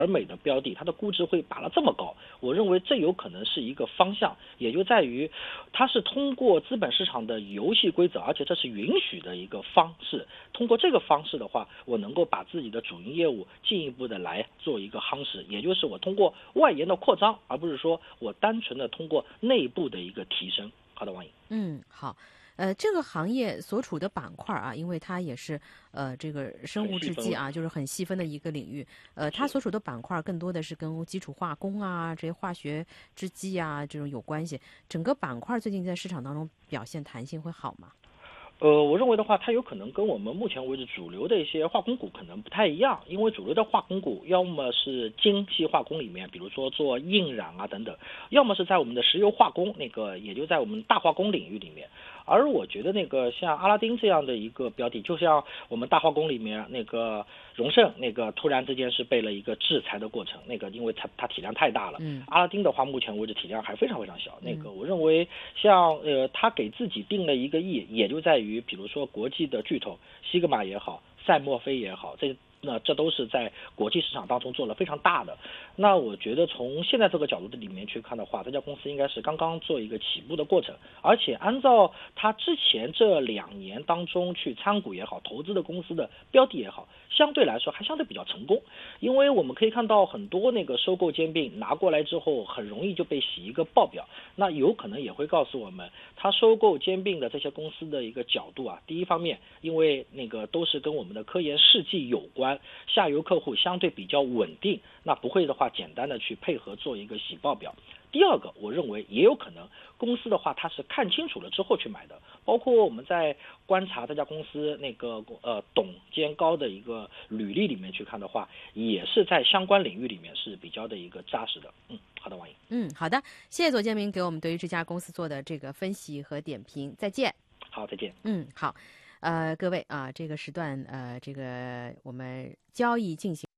美的标的，它的估值会拔得这么高，我认为这有可能是一个方向，也就在于它是通过资本市场的游戏规则，而且这是允许的一个方式。通过这个方式的话，我能够把自己的主营业务进一步的来做一个夯实，也就是我通过外延的扩张，而不是说我单纯的通过内部的一个提升。好的，王颖。 好。这个行业所处的板块啊，因为它也是这个生物制剂啊，就是很细分的一个领域。它所处的板块更多的是跟基础化工啊、这些化学制剂啊这种有关系。整个板块最近在市场当中表现弹性会好吗？ 我认为的话，它有可能跟我们目前为止主流的一些化工股可能不太一样，因为主流的化工股要么是精细化工里面，比如说做印染啊等等，要么是在我们的石油化工也就在我们大化工领域里面。而我觉得像阿拉丁这样的一个标的，就像我们大化工里面荣盛突然之间是被了一个制裁的过程，因为它体量太大了。阿拉丁的话，目前为止体量还非常非常小。我认为像他给自己定了一个亿，也就在于比如说国际的巨头西格玛也好，赛默菲也好，这都是在国际市场当中做了非常大的。那我觉得从现在这个角度的里面去看的话，这家公司应该是刚刚做一个起步的过程，而且按照它之前这2年当中去参股也好，投资的公司的标的也好，相对来说还相对比较成功。因为我们可以看到很多收购兼并拿过来之后，很容易就被洗一个报表，那有可能也会告诉我们，它收购兼并的这些公司的一个角度啊，第一方面，因为都是跟我们的科研试剂有关，下游客户相对比较稳定，那不会的话简单的去配合做一个洗报表。第二个，我认为也有可能公司的话，它是看清楚了之后去买的，包括我们在观察这家公司董监高的一个履历里面去看的话，也是在相关领域里面是比较的一个扎实的。好的，王颖。 好的，谢谢左建明给我们对于这家公司做的这个分析和点评，再见。 好，再见。 好，各位啊，这个时段这个我们交易进行